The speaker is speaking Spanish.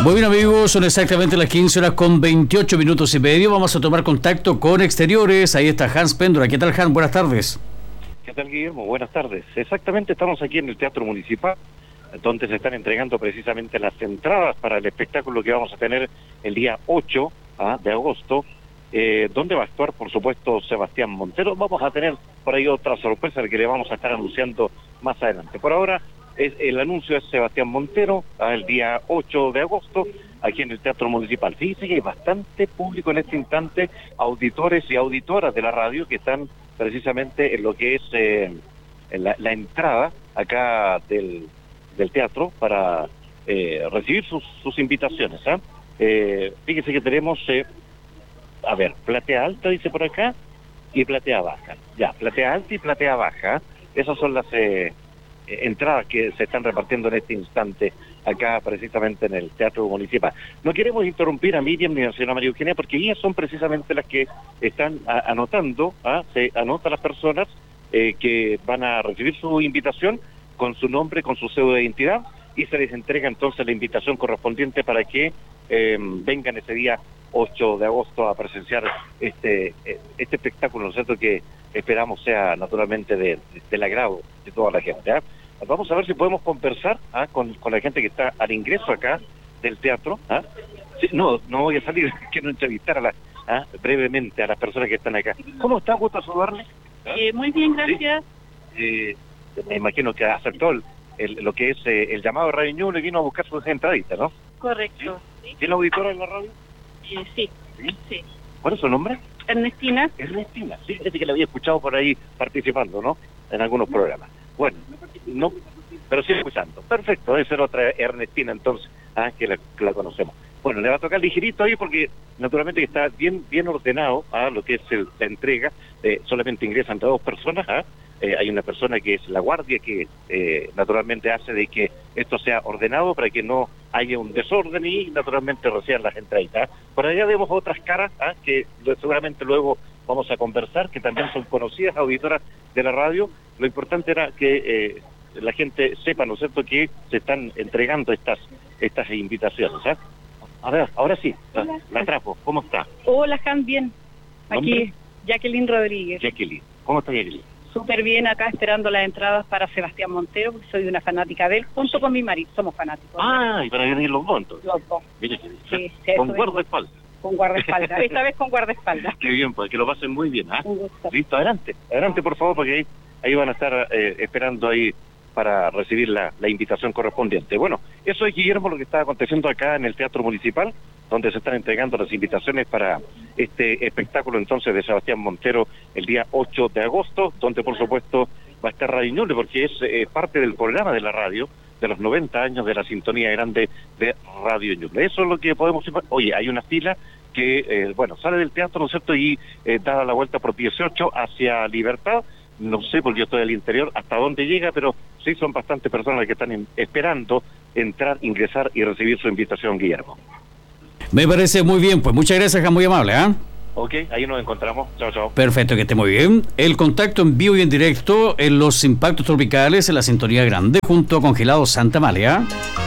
Muy bien, amigos, son exactamente las 15 horas con 28 minutos y medio. Vamos a tomar contacto con Exteriores. Ahí está Hans Péndola. ¿Qué tal, Hans? Buenas tardes. ¿Qué tal, Guillermo? Buenas tardes. Exactamente, estamos aquí en el Teatro Municipal, donde se están entregando precisamente las entradas para el espectáculo que vamos a tener el día 8 de agosto, donde va a actuar, por supuesto, Sebastián Montero. Vamos a tener por ahí otra sorpresa que le vamos a estar anunciando más adelante. Por ahora, el anuncio es Sebastián Montero, el día 8 de agosto, aquí en el Teatro Municipal. Fíjense que hay bastante público en este instante, auditores y auditoras de la radio que están precisamente en lo que es la entrada acá del teatro para recibir sus invitaciones. Fíjense que tenemos, platea alta, dice por acá, y platea baja. Ya, platea alta y platea baja. Esas son las entradas que se están repartiendo en este instante acá precisamente en el Teatro Municipal. No queremos interrumpir a Miriam ni a la señora María Eugenia porque ellas son precisamente las que están anotando, se anotan las personas que van a recibir su invitación con su nombre, con su cédula de identidad, y se les entrega entonces la invitación correspondiente para que vengan ese día 8 de agosto a presenciar este espectáculo, ¿no es cierto?, que esperamos sea naturalmente del agrado de toda la gente. Vamos a ver si podemos conversar con la gente que está al ingreso acá del teatro. Sí, no voy a salir, quiero entrevistar brevemente a las personas que están acá. ¿Cómo está? ¿Gusto saludarle? Muy bien, gracias. ¿Sí? Me imagino que aceptó lo que es el llamado de Radio Ñuble y vino a buscar sus entraditas, ¿no? Correcto. ¿Sí? ¿Tiene auditora en la radio? Sí. ¿Cuál es su nombre? Ernestina. Ernestina, sí, parece que la había escuchado por ahí participando, ¿no? En algunos programas. Bueno, no, pero sí escuchando. Perfecto, debe ser otra Ernestina entonces, que la conocemos. Bueno, le va a tocar ligerito ahí porque naturalmente que está bien ordenado lo que es la entrega. Solamente ingresan 2 personas. Hay una persona que es la guardia que naturalmente hace de que esto sea ordenado para que no haya un desorden y naturalmente reciban las entradas. Por allá vemos otras caras que seguramente luego vamos a conversar, que también son conocidas auditoras de la radio. Lo importante era que la gente sepa, ¿no es cierto?, que se están entregando estas invitaciones. A ver, ahora sí, la atrapo. ¿Cómo está? Hola, Jan, bien. Aquí, ¿Nombre? Jacqueline Rodríguez. Jacqueline. ¿Cómo está, Jacqueline? Súper bien, acá esperando las entradas para Sebastián Montero, porque soy una fanática de él, junto con mi marido, somos fanáticos. Y para venir los montos. Los dos. Mire que Sí, con guardaespaldas. Con guardaespaldas, esta vez con guardaespaldas. Qué bien, pues que lo pasen muy bien. Un gusto. Listo, adelante por favor, porque ahí van a estar esperando ahí para recibir la invitación correspondiente. Bueno, eso es, Guillermo, lo que está aconteciendo acá en el Teatro Municipal, donde se están entregando las invitaciones para este espectáculo entonces de Sebastián Montero el día 8 de agosto, donde por supuesto va a estar Radio Ñuble, porque es parte del programa de la radio de los 90 años de la sintonía grande de Radio Ñuble. Eso es lo que podemos... Oye, hay una fila que, sale del teatro, ¿no es cierto?, y da la vuelta por 18 hacia Libertad. No sé, porque yo estoy al interior, hasta dónde llega, pero sí son bastantes personas que están esperando entrar, ingresar y recibir su invitación, Guillermo. Me parece muy bien, pues muchas gracias, Jan, muy amable. Ok, ahí nos encontramos. Chao. Perfecto, que esté muy bien. El contacto en vivo y en directo en los impactos tropicales en la sintonía grande junto a Congelados Santa Amalia.